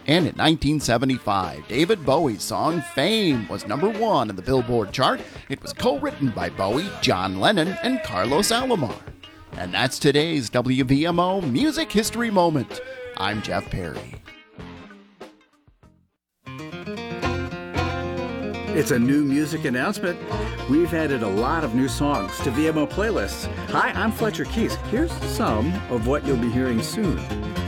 And in 1975, David Bowie's song Fame was number 1 in the Billboard chart. It was co-written by Bowie, John Lennon, and Carlos Alomar. And that's today's WVMO Music History Moment. I'm Jeff Perry. It's a new music announcement. We've added a lot of new songs to VMO playlists. Hi, I'm Fletcher Keys. Here's some of what you'll be hearing soon.